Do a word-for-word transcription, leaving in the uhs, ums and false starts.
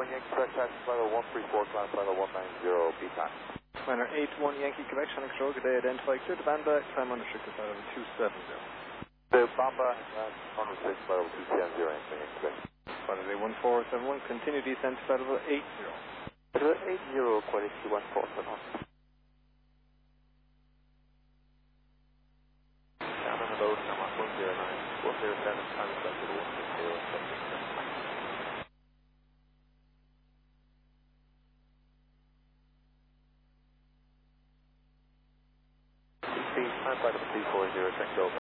one Yankee Quebec, taxi flight level one three four, climb flight level one nine zero, B time. Liner eight one Yankee Quebec, Shannon Control, good day, identify clear to Banda, climb unrestricted flight level two seven zero. The Bamba, uh, one six, flight level two seven zero, Yankee Quebec. Flight level one four seven one, continue descent to flight level eight zero. Flight level eight zero, quality one four seven one. Down on the load, number one zero nine, four zero seven, time accepted, one six zero, seven six seven. Time flight level three four zero, check go.